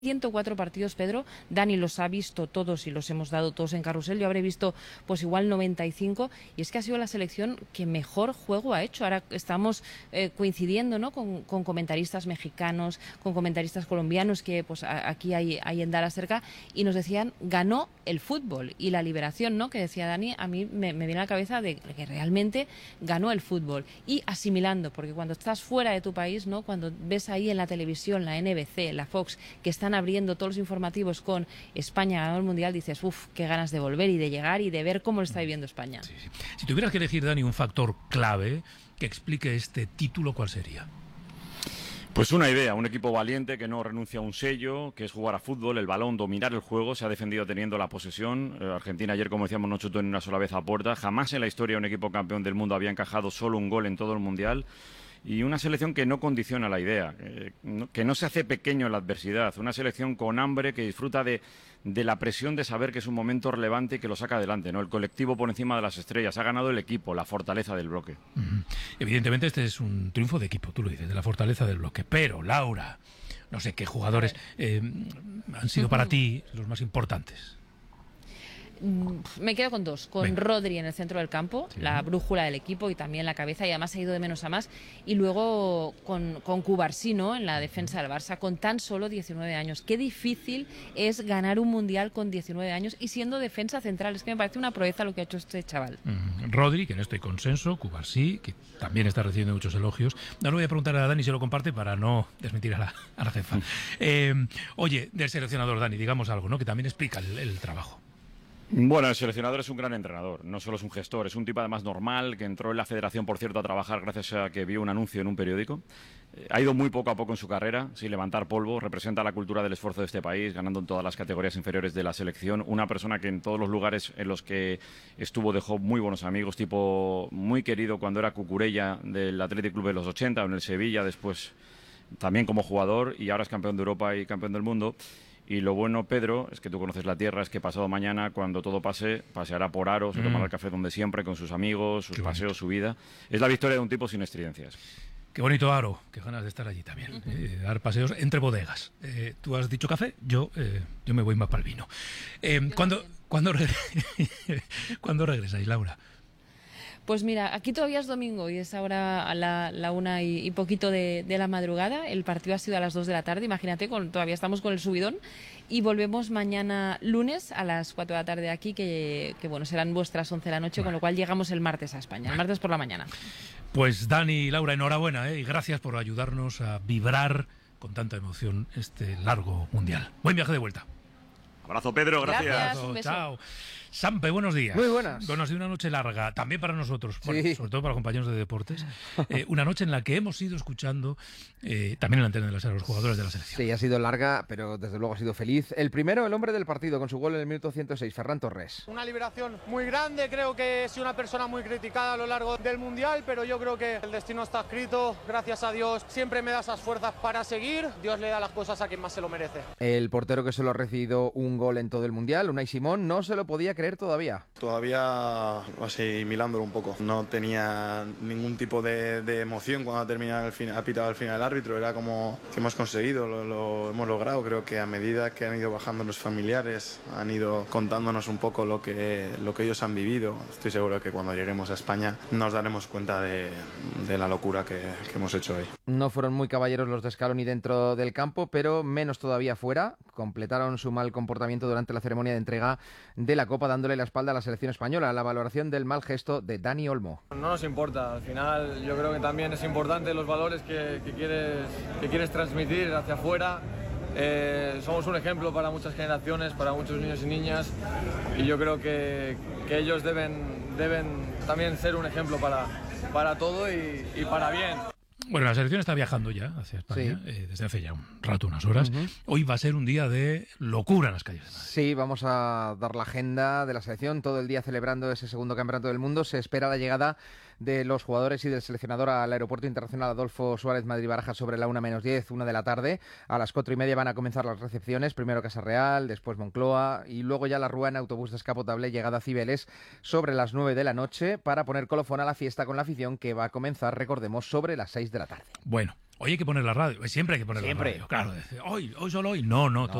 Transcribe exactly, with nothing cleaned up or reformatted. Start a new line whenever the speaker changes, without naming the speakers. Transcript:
ciento cuatro partidos, Pedro. Dani los ha visto todos y los hemos dado todos en carrusel. Yo habré visto pues igual noventa y cinco, y es que ha sido la selección que mejor juego ha hecho. Ahora estamos eh, coincidiendo, ¿no?, con, con comentaristas mexicanos, con comentaristas colombianos que pues a, aquí hay, hay en Dallas cerca, y nos decían, ganó el fútbol y la liberación, ¿no?, que decía Dani, a mí me, me viene a la cabeza de que realmente ganó el fútbol. Y asimilando, porque cuando estás fuera de tu país, ¿no?, cuando ves ahí en la televisión, la N B C, la Fox, que están abriendo todos los informativos con España ganando el Mundial, dices, uff, qué ganas de volver y de llegar y de ver cómo lo está viviendo España.
Sí, sí. Si tuvieras que elegir, Dani, un factor clave que explique este título, ¿cuál sería?
Pues una idea, un equipo valiente que no renuncia a un sello, que es jugar a fútbol, el balón, dominar el juego, se ha defendido teniendo la posesión. Eh, Argentina ayer, como decíamos, no chutó ni una sola vez a puerta. Jamás en la historia un equipo campeón del mundo había encajado solo un gol en todo el Mundial. Y una selección que no condiciona la idea, eh, no, que no se hace pequeño en la adversidad. Una selección con hambre, que disfruta de, de la presión de saber que es un momento relevante y que lo saca adelante, ¿no? El colectivo por encima de las estrellas. Ha ganado el equipo, la fortaleza del bloque.
Uh-huh. Evidentemente este es un triunfo de equipo, tú lo dices, de la fortaleza del bloque. Pero, Laura, no sé qué jugadores eh, han sido para ti los más importantes.
Me quedo con dos, con Venga. Rodri en el centro del campo, sí, la brújula del equipo y también la cabeza, y además ha ido de menos a más, y luego con, con Cubarsí, ¿no?, en la defensa del Barça, con tan solo diecinueve años. Qué difícil es ganar un Mundial con diecinueve años y siendo defensa central. Es que me parece una proeza lo que ha hecho este chaval.
Mm, Rodri, que en esto hay consenso, Cubarsí, que también está recibiendo muchos elogios. No le voy a preguntar a Dani si lo comparte para no desmentir a la, a la jefa. eh, oye, del seleccionador, Dani, digamos algo, ¿no?, que también explica el, el trabajo.
Bueno, el seleccionador es un gran entrenador, no solo es un gestor, es un tipo además normal, que entró en la federación, por cierto, a trabajar gracias a que vio un anuncio en un periódico. Eh, ha ido muy poco a poco en su carrera, sin levantar polvo, representa la cultura del esfuerzo de este país, ganando en todas las categorías inferiores de la selección. Una persona que en todos los lugares en los que estuvo dejó muy buenos amigos, tipo muy querido cuando era Cucurella del Athletic Club de los ochenta, o en el Sevilla, después también como jugador, y ahora es campeón de Europa y campeón del mundo. Y lo bueno, Pedro, es que tú conoces la tierra, es que pasado mañana, cuando todo pase, paseará por Aro, se mm. tomará el café donde siempre, con sus amigos, sus Qué paseos, bonito. Su vida. Es la victoria de un tipo sin estridencias.
Qué bonito Aro, qué ganas de estar allí también, uh-huh. eh, dar paseos entre bodegas. Eh, tú has dicho café, yo eh, yo me voy más para el vino. Eh, ¿cuándo, ¿cuándo, re ¿Cuándo regresáis, Laura?
Pues mira, aquí todavía es domingo y es ahora a la, la una y, y poquito de, de la madrugada. El partido ha sido a las dos de la tarde, imagínate, con, todavía estamos con el subidón. Y volvemos mañana lunes a las cuatro de la tarde aquí, que, que bueno, serán vuestras once de la noche, bueno. Con lo cual llegamos el martes a España, bueno. El martes por la mañana.
Pues Dani y Laura, enhorabuena, ¿eh? Y gracias por ayudarnos a vibrar con tanta emoción este largo mundial. Buen viaje de vuelta.
Abrazo, Pedro, gracias.
Gracias, un beso.
Chao. Sampe, buenos días.
Muy buenas.
Bueno, ha sido una noche larga, también para nosotros,
sí.
bueno, sobre todo para compañeros de deportes. Eh, una noche en la que hemos ido escuchando eh, también en la antena de la sala, los jugadores de la selección.
Sí, ha sido larga, pero desde luego ha sido feliz. El primero, el hombre del partido, con su gol en el minuto ciento seis, Ferran Torres.
Una liberación muy grande, creo que he sido una persona muy criticada a lo largo del Mundial, pero yo creo que el destino está escrito, gracias a Dios, siempre me da esas fuerzas para seguir, Dios le da las cosas a quien más se lo merece.
El portero que solo ha recibido un gol en todo el Mundial, Unai Simón, no se lo podía creer todavía.
Todavía asimilándolo un poco. No tenía ningún tipo de, de emoción cuando ha terminado el final, ha pitado al final el árbitro. Era como que hemos conseguido, lo, lo hemos logrado. Creo que a medida que han ido bajando los familiares, han ido contándonos un poco lo que, lo que ellos han vivido. Estoy seguro que cuando lleguemos a España nos daremos cuenta de, de la locura que, que hemos hecho hoy.
No fueron muy caballeros los de Scaloni dentro del campo, pero menos todavía fuera. Completaron su mal comportamiento durante la ceremonia de entrega de la Copa, dándole la espalda a la selección española. La valoración del mal gesto de Dani Olmo.
No nos importa, al final yo creo que también es importante los valores que, que, quieres, que quieres transmitir hacia afuera. Eh, somos un ejemplo para muchas generaciones, para muchos niños y niñas, y yo creo que, que ellos deben, deben también ser un ejemplo para, para todo y, y para bien.
Bueno, la selección está viajando ya hacia España, sí. eh, desde hace ya un rato, unas horas. Uh-huh. Hoy va a ser un día de locura en las calles de Madrid.
Sí, vamos a dar la agenda de la selección, todo el día celebrando ese segundo campeonato del mundo. Se espera la llegada de los jugadores y del seleccionador al Aeropuerto Internacional Adolfo Suárez Madrid-Barajas sobre la una menos diez, una de la tarde. A las cuatro y media van a comenzar las recepciones, primero Casa Real, después Moncloa y luego ya la Rúa en autobús descapotable, llegada a Cibeles sobre las nueve de la noche para poner colofón a la fiesta con la afición que va a comenzar, recordemos, sobre las seis de la tarde.
Bueno, Hoy hay que poner la radio, siempre hay que poner
Siempre.
la radio. Claro, hoy, hoy solo hoy. No, no,
No.